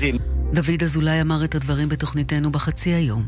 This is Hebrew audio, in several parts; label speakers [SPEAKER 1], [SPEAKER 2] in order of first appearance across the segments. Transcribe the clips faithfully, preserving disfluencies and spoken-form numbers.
[SPEAKER 1] להבין.
[SPEAKER 2] דוד אזולאי אמר את הדברים בתוכניתנו בחצי היום.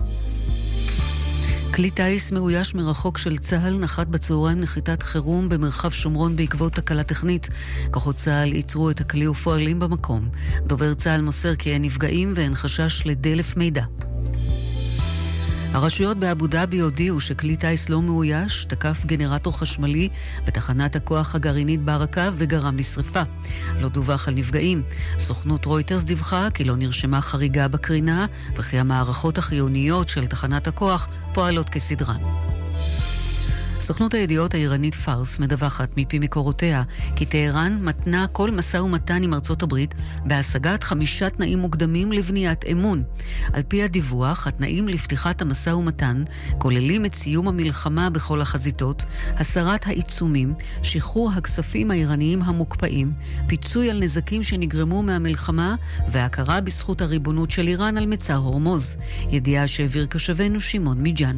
[SPEAKER 2] כלי טייס מאויש מרחוק של צה"ל נחת בצהריים נחיתת חירום במרחב שומרון בעקבות תקלה טכנית. כוחות צה"ל איתרו את הכלי ופועלים במקום. דובר צה"ל מוסר כי אין נפגעים ואין חשש לדלף מידע. הרשויות באבו דאבי הודיעו שכלי טייס לא מאויש, תקף גנרטור חשמלי בתחנת הכוח הגרעינית ברקה וגרם לשריפה. לא דווח על נפגעים. סוכנות רויטרס דיווחה כי לא נרשמה חריגה בקרינה וכי המערכות החיוניות של תחנת הכוח פועלות כסדרן. סוכנות הידיעות האיראנית פארס מדווחת מפי מקורותיה כי טהרן מתנה כל משא ומתן עם ארצות הברית בהשגת חמישה תנאים מוקדמים לבניית אמון. על פי הדיווח, התנאים לפתיחת המשא ומתן כוללים את סיום המלחמה בכל החזיתות, הסרת העיצומים, שחרור הכספים האיראניים המוקפאים, פיצוי על נזקים שנגרמו מהמלחמה והכרה בזכות הריבונות של איראן על מצר הורמוז. ידיעה שהעביר כשבנו שמעון מיג'אן.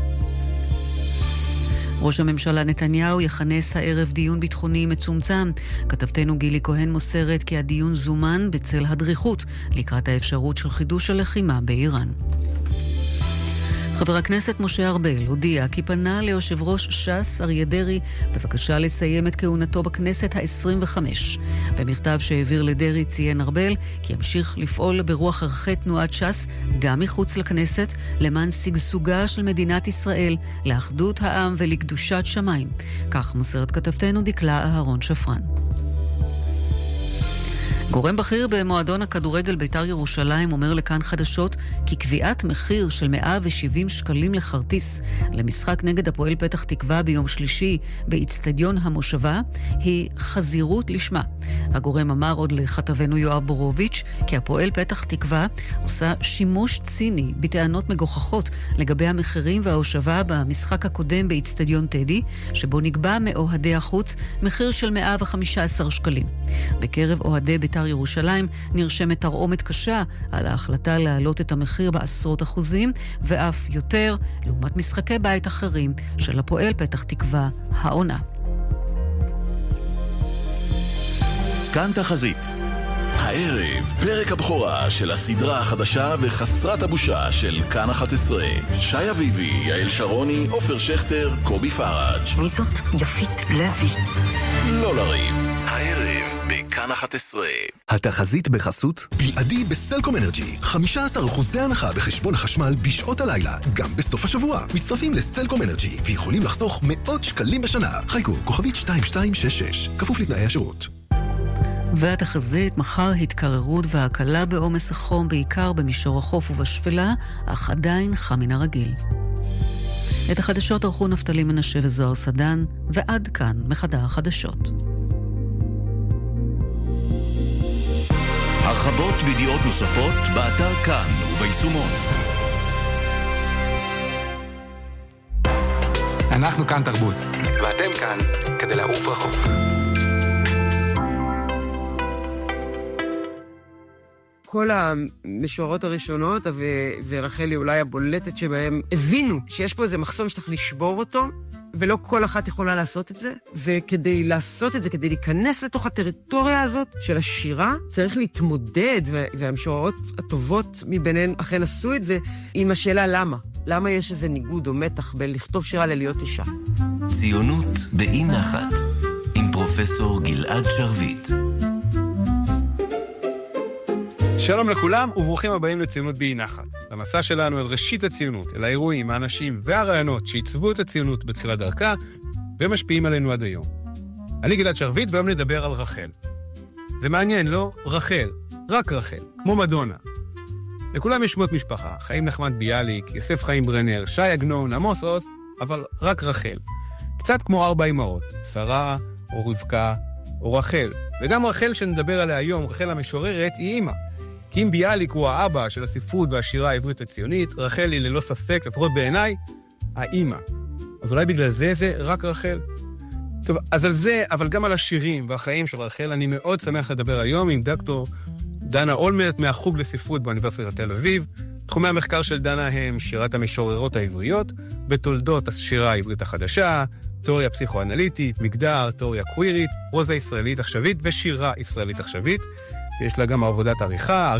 [SPEAKER 2] ראש הממשלה נתניהו יכנס הערב דיון ביטחוני מצומצם. כתבתנו גילי כהן מוסרת כי הדיון זומן בצל הדריכות לקראת האפשרות של חידוש הלחימה באיראן. חבר הכנסת משה ארבל הודיע כי פנה ליושב ראש ש"ס אריה דרעי בבקשה לסיים את כהונתו בכנסת ה-עשרים וחמש. במכתב שהעביר לדרעי ציין ארבל כי ימשיך לפעול ברוח ערכי תנועת ש"ס גם מחוץ לכנסת למען שגשוגה של מדינת ישראל, לאחדות העם ולקדושת שמיים. כך מוסרת כתבתנו דקלה אהרון שפרן. גורם בכיר במועדון הכדורגל בית"ר ירושלים אומר לכאן חדשות כי קביעת מחיר של מאה ושבעים שקלים לכרטיס למשחק נגד הפועל פתח תקווה ביום שלישי באצטדיון המושבה היא חזירות לשמה. הגורם אמר עוד לכתבנו יואב בורוביץ' כי הפועל פתח תקווה עושה שימוש ציני בטענות מגוחכות לגבי המחירים וההושבה במשחק הקודם באצטדיון טדי, שבו נקבע מאוהדי החוץ מחיר של מאה וחמישה עשר שקלים. בקרב אוהדי בית"ר ירושלים נרשמת תרעומת קשה על ההחלטה להעלות את המחיר בעשרות אחוזים ואף יותר לעומת משחקי בית אחרים של הפועל פתח תקווה העונה.
[SPEAKER 3] כאן תחזית. הערב, פרק הבכורה של הסדרה החדשה וחסרת הבושה של כאן אחת עשרה. שי אביבי, יעל שרוני, עופר שכטר, קובי פראג'.
[SPEAKER 4] מי זאת? יפית לוי.
[SPEAKER 3] לא לריב. הערב בכאן אחת עשרה.
[SPEAKER 5] התחזית בחסות בלעדי בסלקום אנרג'י. חמישה עשר אחוז הנחה בחשבון החשמל בשעות הלילה, גם בסוף השבוע. מצטרפים לסלקום אנרג'י ויכולים לחסוך מאות שקלים בשנה. חיכו, כוכבית שתיים שתיים שש שש, כפוף לתנאי השירות.
[SPEAKER 2] והתחזית, מחר התקררות והקלה בעומס החום, בעיקר במישור החוף ובשפלה, אך עדיין חם מן הרגיל. את החדשות ערכו נפתלי מנשה וזוהר סדן, ועד כאן מחדר החדשות.
[SPEAKER 3] הרחבות וידיעות נוספות באתר כאן וביישומון.
[SPEAKER 6] אנחנו כאן תרבות, ואתם כאן כדי לעוף רחוק.
[SPEAKER 7] כל המשוררות הראשונות, ו- ורחלי אולי הבולטת שבהם, הבינו שיש פה איזה מחסום שצריך לשבור אותו, ולא כל אחת יכולה לעשות את זה, וכדי לעשות את זה, כדי להיכנס לתוך הטריטוריה הזאת של השירה, צריך להתמודד, והמשוררות הטובות מביניהן אכן עשו את זה, עם השאלה למה. למה יש איזה ניגוד או מתח בין לכתוב שירה ללהיות אישה?
[SPEAKER 3] ציונות באי נחת, עם פרופסור גלעד שרביט.
[SPEAKER 8] שלום לכולם וברוכים הבאים לציונות באי נחת. למסע שלנו אל ראשית הציונות, אל האירועים, האנשים והרעיונות שעיצבו את הציונות בתחילת דרכה ומשפיעים עלינו עד היום. אני גלעד שרביט והיום נדבר על רחל. זה מעניין, לא? רחל, רק רחל, כמו מדונה. לכולם יש שמות משפחה, חיים נחמד ביאליק, יוסף חיים ברנר, שי עגנון, עמוס עוז, אבל רק רחל. קצת כמו ארבע אמהות, שרה או רבקה או רחל. וגם רחל שנדבר עליה היום, רחל המשוררת, היא אמא. כי אם ביאליק הוא האבא של הספרות והשירה העברית הציונית, רחל היא ללא ספק, לפחות בעיניי, האמא. אז אולי בגלל זה זה רק רחל. טוב, אז על זה, אבל גם על השירים והחיים של רחל, אני מאוד שמח לדבר היום עם דוקטור דנה אולמרט מהחוג לספרות באוניברסיטת תל אביב. תחומי המחקר של דנה הם שירת המשוררות העבריות, בתולדות השירה העברית החדשה, תיאוריה פסיכואנליטית, מגדר, תיאוריה קווירית, פרוזה ישראלית עכשווית ושירה ישראלית עכשווית. יש לה גם עבודת עריכה,